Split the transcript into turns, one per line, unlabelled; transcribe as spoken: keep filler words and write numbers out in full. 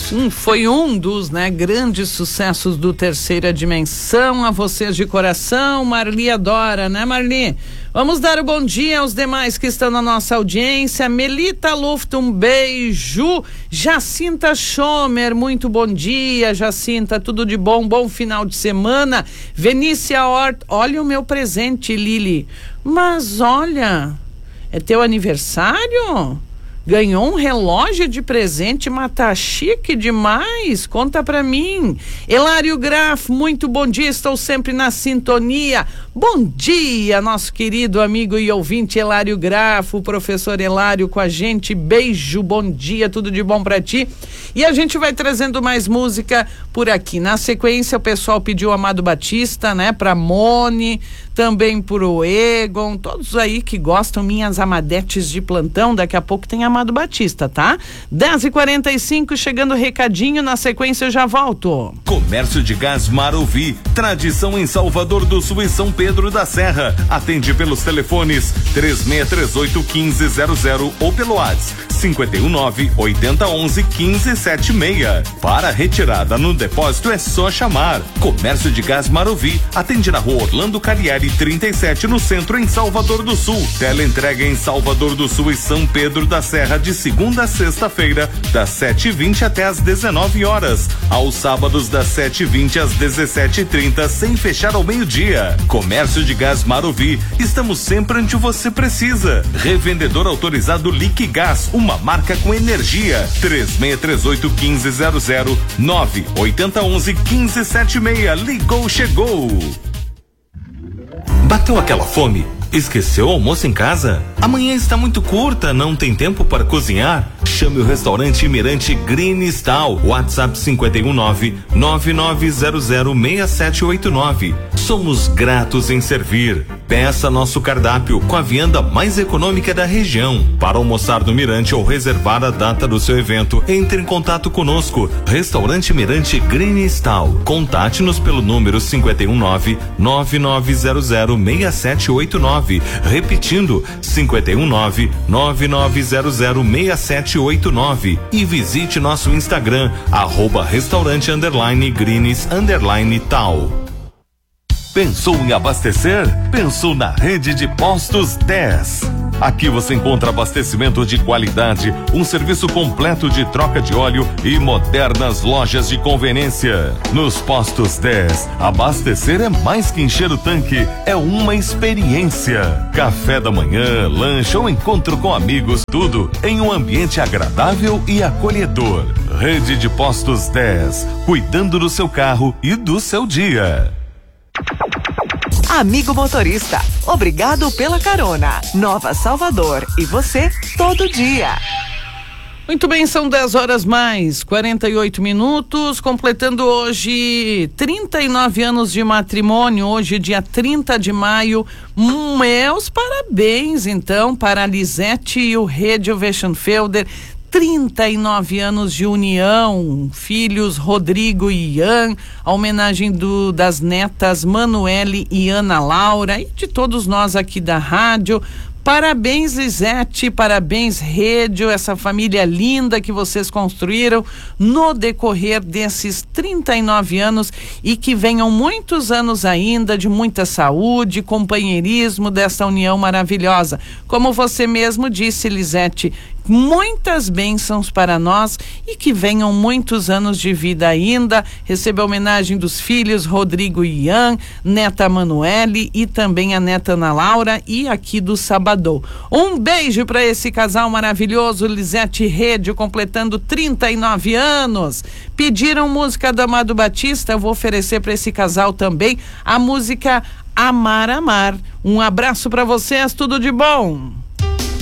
Sim, foi um dos, né, grandes sucessos do Terceira Dimensão. A vocês de coração, Marli adora, né, Marli? Vamos dar o bom dia aos demais que estão na nossa audiência. Melita Luft, um beijo. Jacinta Schomer, muito bom dia, Jacinta, tudo de bom, bom final de semana. Venícia Hort, olha o meu presente, Lili. Mas olha, é teu aniversário? Ganhou um relógio de presente, mas tá chique demais, conta pra mim. Hilário Graf, muito bom dia, estou sempre na sintonia. Bom dia, nosso querido amigo e ouvinte Hilário Graf, o professor Hilário com a gente, beijo, bom dia, tudo de bom pra ti. E a gente vai trazendo mais música por aqui. Na sequência, o pessoal pediu Amado Batista, né, pra Mone, também pro Egon, todos aí que gostam, minhas amadetes de plantão. Daqui a pouco tem Amado Batista, tá? dez e quarenta e cinco, chegando o recadinho, na sequência eu já volto.
Comércio de Gás Maruvi, tradição em Salvador do Sul e São Pedro da Serra. Atende pelos telefones três seis três oito, um cinco zero zero ou pelo WhatsApp cinco um nove, oito zero um um, um cinco sete seis. Para retirada no depósito é só chamar. Comércio de Gás Maruvi, atende na rua Orlando Carieri trinta e sete, no centro, em Salvador do Sul. Teleentrega em Salvador do Sul e São Pedro da Serra de segunda a sexta-feira, das sete e vinte até às dezenove horas. Aos sábados, das sete e vinte às dezessete e trinta, sem fechar ao meio-dia. Comércio de Gás Maruvi, estamos sempre onde você precisa. Revendedor autorizado Liquigás, uma marca com energia. três seis três oito, um cinco zero zero, nove oito zero um um, um cinco sete seis. Ligou, chegou. Bateu aquela fome? Esqueceu o almoço em casa? Amanhã está muito curta, não tem tempo para cozinhar? Chame o restaurante Mirante Green Style. WhatsApp cinco um nove, nove nove zero zero, seis sete oito nove. Somos gratos em servir. Peça nosso cardápio com a vianda mais econômica da região. Para almoçar no Mirante ou reservar a data do seu evento, entre em contato conosco. Restaurante Mirante Green Style. Contate-nos pelo número cinco um nove, nove nove zero zero, seis sete oito nove. Repetindo, cinco um nove, nove nove zero zero, seis sete oito nove. E visite nosso Instagram, arroba restaurante underline greens underline tal. Pensou em abastecer? Pensou na rede de postos dez. Aqui você encontra abastecimento de qualidade, um serviço completo de troca de óleo e modernas lojas de conveniência. Nos postos dez, abastecer é mais que encher o tanque, é uma experiência. Café da manhã, lanche ou encontro com amigos, tudo em um ambiente agradável e acolhedor. Rede de Postos dez, cuidando do seu carro e do seu dia.
Amigo motorista, obrigado pela carona. Nova Salvador, e você todo dia.
Muito bem, são dez horas mais quarenta e oito minutos, completando hoje trinta e nove anos de matrimônio, hoje dia trinta de maio. Meus parabéns então para a Lisete e o Redio Weschenfelder. trinta e nove anos de união, filhos Rodrigo e Ian, a homenagem do, das netas Manuele e Ana Laura e de todos nós aqui da rádio. Parabéns, Lisete, parabéns, Rédio, essa família linda que vocês construíram no decorrer desses trinta e nove anos, e que venham muitos anos ainda de muita saúde, companheirismo dessa união maravilhosa. Como você mesmo disse, Lisete, muitas bênçãos para nós e que venham muitos anos de vida ainda. Receba a homenagem dos filhos Rodrigo e Ian, neta Manuele e também a neta Ana Laura e aqui do Sabadão. Um beijo para esse casal maravilhoso, Lisete e Rédio, completando trinta e nove anos. Pediram música do Amado Batista, eu vou oferecer para esse casal também a música Amar Amar. Um abraço para vocês, tudo de bom.